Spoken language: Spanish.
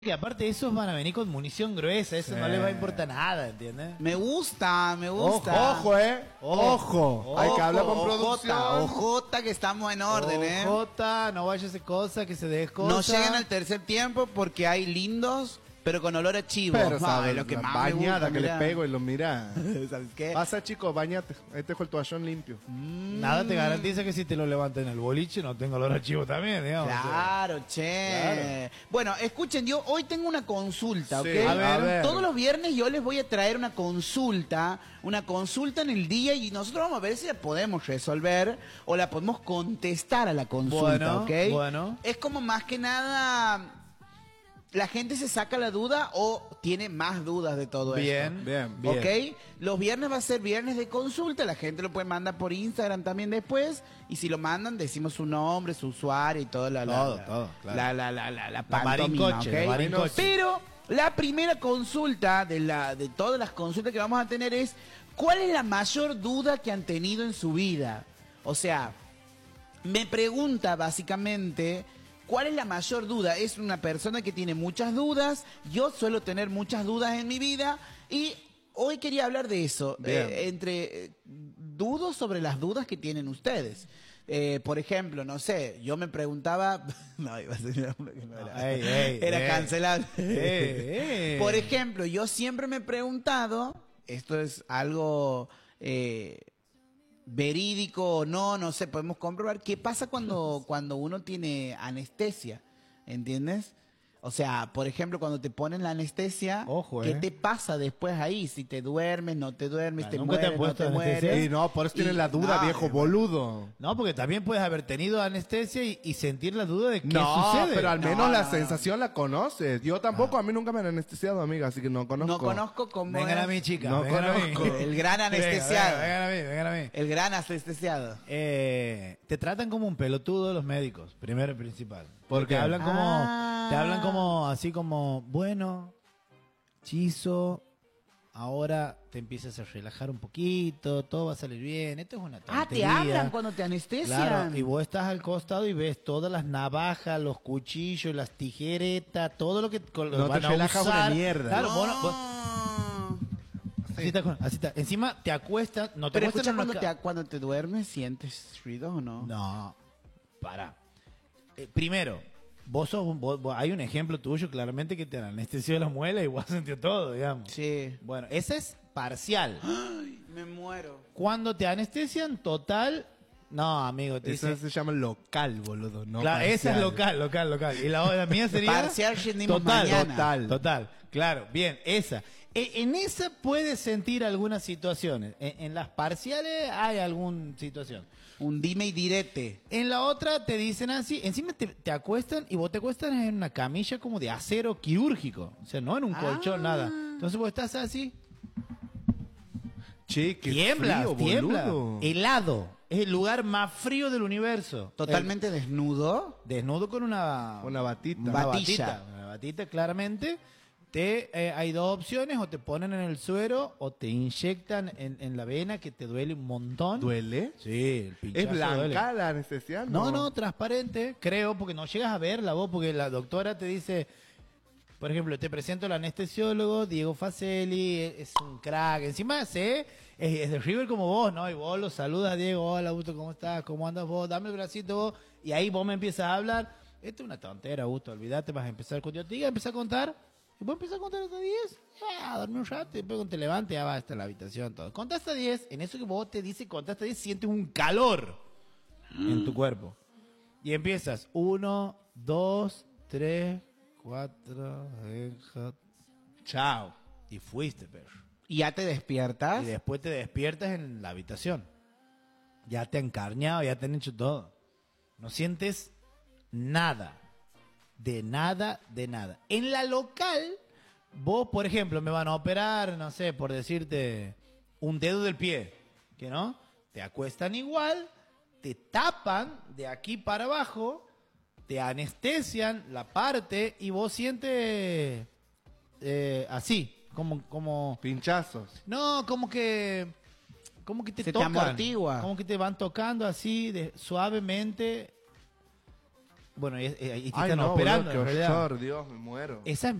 Que aparte esos van a venir con munición gruesa, eso no les va a importar nada, ¿entiendes? Me gusta. Ojo, ojo. Hay que hablar con producción. Ojota, que estamos en orden, Ojota, no vaya a hacer cosa, que se deje cosa. No llegan al tercer tiempo porque hay lindos, pero con olor a chivo. Pero sabes, lo que la más bañada me gusta, que mirá. le pego y lo mira. ¿Sabes qué? Pasa, chicos, bañate. Ahí te dejo el toallón limpio. Nada te garantiza que si te lo levantan en el boliche no tengo olor a chivo también, digamos. Claro, che. Claro. Bueno, escuchen, yo hoy tengo una consulta, ¿ok? Sí, a ver. Todos los viernes yo les voy a traer una consulta en el día y nosotros vamos a ver si la podemos resolver o la podemos contestar a la consulta, Bueno, ¿ok? bueno. Es como más que nada... La gente se saca la duda o tiene más dudas de todo esto. Bien. ¿Ok? Los viernes va a ser viernes de consulta. La gente lo puede mandar por Instagram también después. Y si lo mandan, decimos su nombre, su usuario y todo. Todo, claro. La marincoche, pantomima, ¿ok? la marincoche. Pero la primera consulta de todas las consultas que vamos a tener es: ¿cuál es la mayor duda que han tenido en su vida? O sea, me pregunta básicamente... ¿Cuál es la mayor duda? Es una persona que tiene muchas dudas. Yo suelo tener muchas dudas en mi vida. Y hoy quería hablar de eso. Dudo sobre las dudas que tienen ustedes. Por ejemplo, no sé, yo me preguntaba... No, iba a ser uno que no era. Era cancelable. Por ejemplo, yo siempre me he preguntado... Esto es algo... verídico o no sé, podemos comprobar qué pasa cuando uno tiene anestesia, ¿entiendes? O sea, por ejemplo, cuando te ponen la anestesia, Ojo, ¿qué te pasa después ahí? Si te duermes, no te duermes, te ¿nunca te mueres, han puesto no te anestesia? mueres. Sí, no, por eso tienen la duda, no, viejo boludo. No, porque también puedes haber tenido anestesia y sentir la duda de qué No, sucede. pero al menos No, la no. sensación la conoces. Yo tampoco, a mí nunca me han anestesiado, amiga, así que no conozco. No conozco cómo Vengan es a mí, chicas. No vengan a mí. conozco. el gran anestesiado. Vengan a mí. El gran anestesiado. Te tratan como un pelotudo los médicos, primero y principal. ¿Por Porque qué? te hablan como, así como, bueno, Chizo, ahora te empiezas a relajar un poquito, todo va a salir bien, esto es una tontería. Te hablan cuando te anestesian. Claro, y vos estás al costado y ves todas las navajas, los cuchillos, las tijeretas, todo lo que No van te a relajas usar. una mierda. Claro, No. así está. Encima te acuestas, no te Pero acuestas escucha, en una cuando te duermes, ¿sientes ruido o no? No, para. Primero, hay un ejemplo tuyo claramente que te anestesió las muelas y vos has sentido todo, digamos. Sí. Bueno, ese es parcial. Ay, me muero. Cuando te anestesian total, no, amigo, te Eso dice... se llama local, boludo. No Claro, esa es parcial. local. Y la mía sería... Parcial, rendimos total, mañana. total. Claro, bien, esa. En esa puedes sentir algunas situaciones. En las parciales hay alguna situación. Un dime y direte. En la otra te dicen así, encima te acuestan y vos te acuestas en una camilla como de acero quirúrgico. O sea, no en un colchón, nada. Entonces vos estás así, Che, qué tiembla, frío, boludo. helado. Es el lugar más frío del universo. Totalmente desnudo. Desnudo con una batita. Una batita, claramente. Hay dos opciones: o te ponen en el suero o te inyectan en la vena, que te duele un montón. ¿Duele? Sí, el pinchazo ¿Es blanca duele. la anestesia? No, transparente, creo, porque no llegas a verla vos, porque la doctora te dice, por ejemplo, te presento al anestesiólogo, Diego Facelli, es un crack, encima es de River como vos, ¿no? Y vos lo saludas, Diego, hola, Augusto, ¿cómo estás? ¿Cómo andas vos? Dame el bracito vos, y ahí vos me empiezas a hablar. Esto es una tontera, Augusto, olvídate, vas a empezar con yo, te diga, empieza a contar. Y vos empezás a contar hasta 10, a dormir un rato, y después cuando te levantes ya vas a estar en la habitación, todo. Contá hasta 10, en eso que vos te dice contá hasta 10, sientes un calor en tu cuerpo. Y empiezas, 1, 2, 3, 4, chao. Y fuiste, perro. ¿Y ya te despiertas? Y después te despiertas en la habitación. Ya te han carneado, ya te han hecho todo. No sientes nada. De nada. En la local, vos, por ejemplo, me van a operar, no sé, por decirte, un dedo del pie, que no, te acuestan igual, te tapan de aquí para abajo, te anestesian la parte y vos sientes así, como Pinchazos. no, como que te Se te tocan, amortigua. como que te van tocando así suavemente. Bueno, y te Ay, están no, operando, boludo, en qué realidad. horror, Dios, me muero. Esa